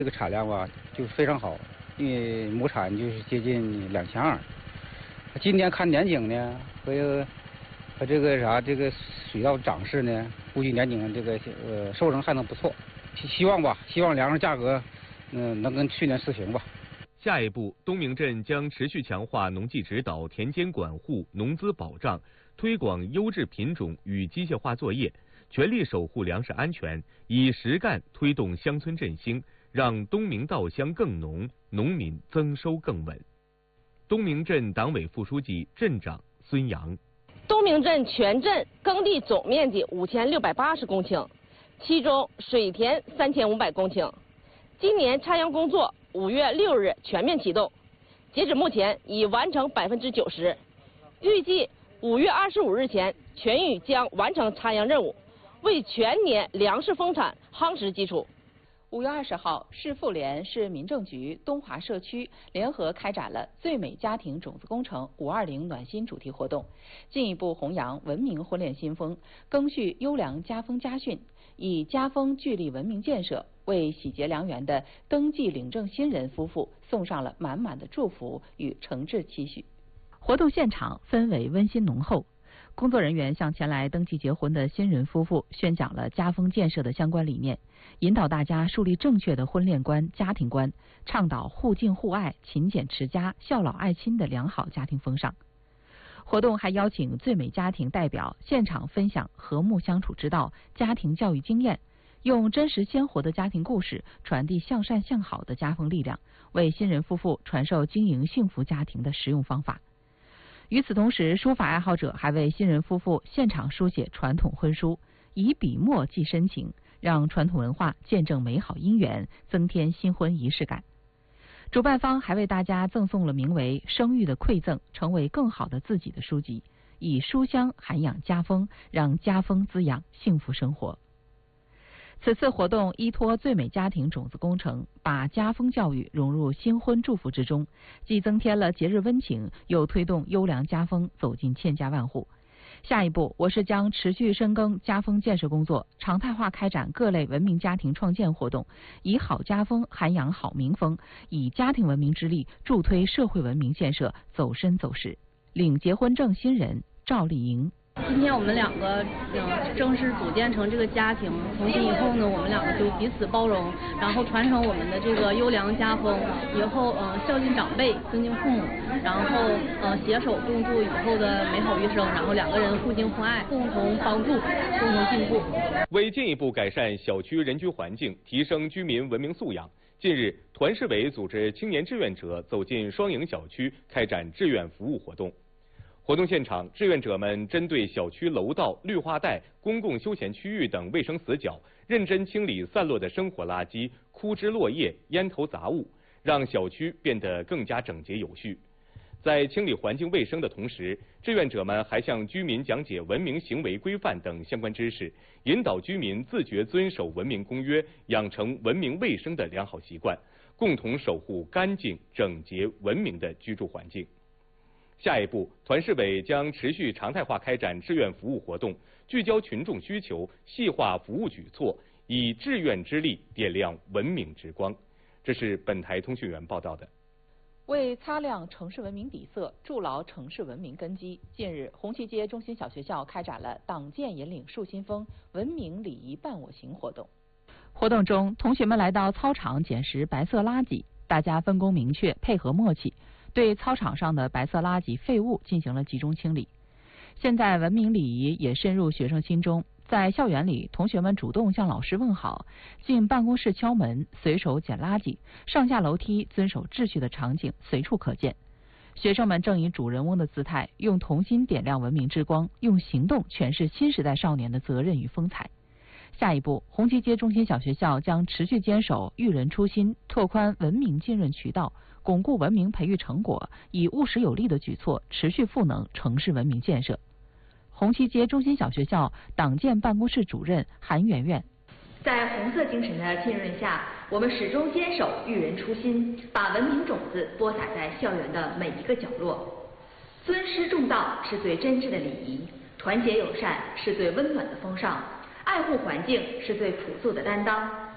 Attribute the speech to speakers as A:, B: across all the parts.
A: 这个产量吧就非常好，因为亩产就是接近2200。今年看年景呢和这个水稻长势呢，估计年景这个收成还能不错。希望粮食价格能跟去年持平吧。
B: 下一步，东明镇将持续强化农技指导、田间管护、农资保障，推广优质品种与机械化作业，全力守护粮食安全，以实干推动乡村振兴，让东明稻香更浓，农民增收更稳。东明镇党委副书记、镇长孙阳。
C: 东明镇全镇耕地总面积5680公顷，其中水田3500公顷。今年插秧工作5月6日全面启动，截止目前已完成90%，预计5月25日前全域将完成插秧任务，为全年粮食丰产夯实基础。
D: 5月20号，市妇联、市民政局、东华社区联合开展了最美家庭种子工程520暖心主题活动，进一步弘扬文明婚恋新风，赓续优良家风家训，以家风聚力文明建设，为喜结良缘的登记领证新人夫妇送上了满满的祝福与诚挚期许。活动现场氛围温馨浓厚，工作人员向前来登记结婚的新人夫妇宣讲了家风建设的相关理念，引导大家树立正确的婚恋观、家庭观，倡导互敬互爱、勤俭持家、孝老爱亲的良好家庭风尚。活动还邀请最美家庭代表现场分享和睦相处之道、家庭教育经验，用真实鲜活的家庭故事传递向善向好的家风力量，为新人夫妇传授经营幸福家庭的实用方法。与此同时，书法爱好者还为新人夫妇现场书写传统婚书，以笔墨寄深情，让传统文化见证美好姻缘，增添新婚仪式感。主办方还为大家赠送了名为《生育的馈赠》，成为更好的自己的书籍，以书香涵养家风，让家风滋养幸福生活。此次活动依托最美家庭种子工程，把家风教育融入新婚祝福之中，既增添了节日温情，又推动优良家风走进千家万户。下一步，我市将持续深耕家风建设工作，常态化开展各类文明家庭创建活动，以好家风涵养好民风，以家庭文明之力助推社会文明建设走深走实。领结婚证新人赵丽莹。
E: 今天我们两个正式组建成这个家庭，从今以后呢，我们两个就彼此包容，然后传承我们的这个优良家风，以后孝敬长辈，尊敬父母，然后携手共度以后的美好余生，然后两个人互敬互爱，共同帮助，共同进步。
B: 为进一步改善小区人居环境，提升居民文明素养，近日，团市委组织青年志愿者走进双营小区，开展志愿服务活动。活动现场，志愿者们针对小区楼道、绿化带、公共休闲区域等卫生死角，认真清理散落的生活垃圾、枯枝落叶、烟头杂物，让小区变得更加整洁有序。在清理环境卫生的同时，志愿者们还向居民讲解文明行为规范等相关知识，引导居民自觉遵守文明公约，养成文明卫生的良好习惯，共同守护干净、整洁、文明的居住环境。下一步，团市委将持续常态化开展志愿服务活动，聚焦群众需求，细化服务举措，以志愿之力点亮文明之光。这是本台通讯员报道的。
D: 为擦亮城市文明底色，筑牢城市文明根基，近日，红旗街中心小学校开展了党建引领树新风，文明礼仪伴我行活动。活动中，同学们来到操场捡拾白色垃圾，大家分工明确，配合默契，对操场上的白色垃圾废物进行了集中清理。现在文明礼仪也深入学生心中，在校园里，同学们主动向老师问好，进办公室敲门，随手捡垃圾，上下楼梯遵守秩序的场景随处可见。学生们正以主人翁的姿态，用童心点亮文明之光，用行动诠释新时代少年的责任与风采。下一步，红旗街中心小学校将持续坚守育人初心，拓宽文明浸润渠道，巩固文明培育成果，以务实有力的举措持续赋能城市文明建设。红旗街中心小学校党建办公室主任韩媛媛。
F: 在红色精神的浸润下，我们始终坚守育人初心，把文明种子播撒在校园的每一个角落。尊师重道是最真挚的礼仪，团结友善是最温暖的风尚，爱护环境是最朴素的担当。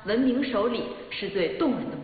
F: 文明守礼是最动人的。